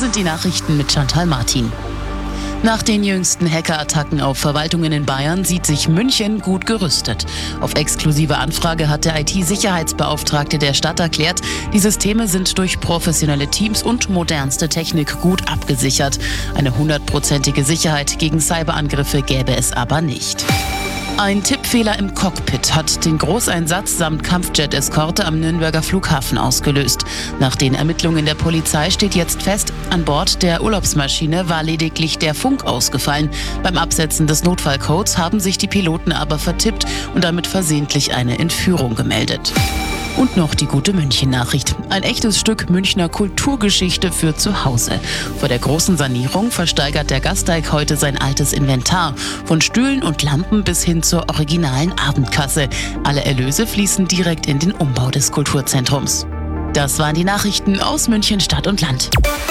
sind die Nachrichten mit Chantal Martin. Nach den jüngsten Hackerattacken auf Verwaltungen in Bayern sieht sich München gut gerüstet. Auf exklusive Anfrage hat der IT-Sicherheitsbeauftragte der Stadt erklärt, die Systeme sind durch professionelle Teams und modernste Technik gut abgesichert. Eine 100%ige Sicherheit gegen Cyberangriffe gäbe es aber nicht. Ein Tippfehler im Cockpit hat den Großeinsatz samt Kampfjet-Eskorte am Nürnberger Flughafen ausgelöst. Nach den Ermittlungen der Polizei steht jetzt fest, an Bord der Urlaubsmaschine war lediglich der Funk ausgefallen. Beim Absetzen des Notfallcodes haben sich die Piloten aber vertippt und damit versehentlich eine Entführung gemeldet. Und noch die gute München-Nachricht. Ein echtes Stück Münchner Kulturgeschichte für zu Hause. Vor der großen Sanierung versteigert der Gasteig heute sein altes Inventar. Von Stühlen und Lampen bis hin zur originalen Abendkasse. Alle Erlöse fließen direkt in den Umbau des Kulturzentrums. Das waren die Nachrichten aus München, Stadt und Land.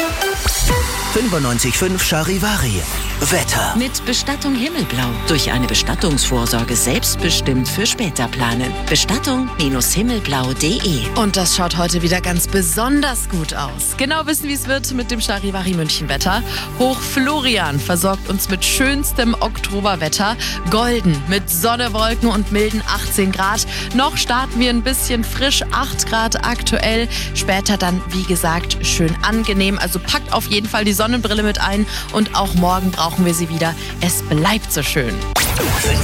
95.5 Charivari. Wetter. Mit Bestattung Himmelblau. Durch eine Bestattungsvorsorge selbstbestimmt für später planen. Bestattung-himmelblau.de. Und das schaut heute wieder ganz besonders gut aus. Genau wissen, wie es wird mit dem Charivari München Wetter. Hoch Florian versorgt uns mit schönstem Oktoberwetter. Golden mit Sonne, Wolken und milden 18 Grad. Noch starten wir ein bisschen frisch, 8 Grad aktuell. Später dann, wie gesagt, schön angenehm. Also packt auf jeden Fall die Sonnenbrille mit ein. Und auch morgen brauchen wir sie wieder. Es bleibt so schön.